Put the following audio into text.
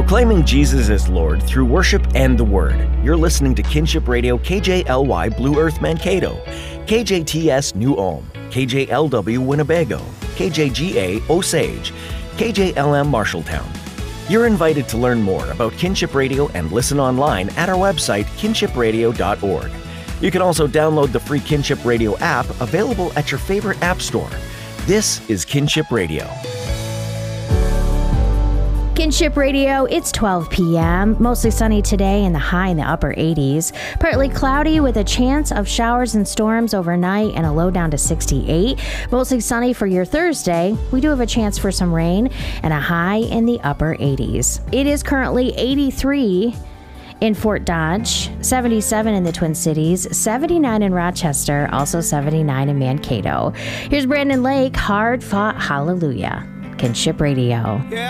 Proclaiming Jesus as Lord through worship and the Word. You're listening to Kinship Radio KJLY Blue Earth Mankato, KJTS New Ulm, KJLW Winnebago, KJGA Osage, KJLM Marshalltown. You're invited to learn more about Kinship Radio and listen online at our website, kinshipradio.org. You can also download the free Kinship Radio app available at your favorite app store. This is Kinship Radio. Kinship Radio, it's 12 p.m. Mostly sunny today and the high in the upper 80s. Partly cloudy with a chance of showers and storms overnight and a low down to 68. Mostly sunny for your Thursday. We do have a chance for some rain and a high in the upper 80s. It is currently 83 in Fort Dodge, 77 in the Twin Cities, 79 in Rochester, also 79 in Mankato. Here's Brandon Lake, Hard Fought Hallelujah. Kinship Radio. Yeah.